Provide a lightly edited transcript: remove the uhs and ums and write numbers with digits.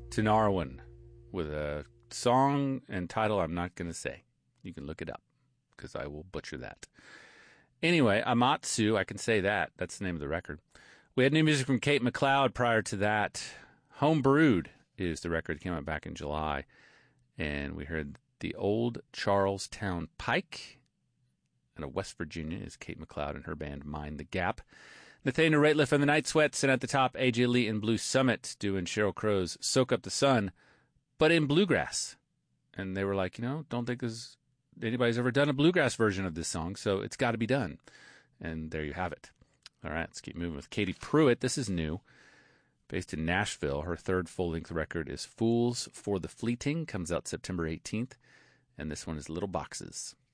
to Narwin with a song and title I'm not going to say. You can look it up because I will butcher that. Anyway, Amatsu, I can say that. That's the name of the record. We had new music from Kate McLeod prior to that. Homebrewed is the record that came out back in July. And we heard The Old Charlestown Pike. Out of West Virginia is Kate McLeod and her band Mind the Gap. Nathaniel Rateliff and the Night Sweats, and at the top, AJ Lee and Blue Summit doing Sheryl Crow's Soak Up the Sun, but in bluegrass. And they were like, don't think anybody's ever done a bluegrass version of this song, so it's got to be done. And there you have it. All right, let's keep moving with Katie Pruitt. This is new. Based in Nashville, her third full-length record is Fools for the Fleeting, comes out September 18th, and this one is Little Boxes.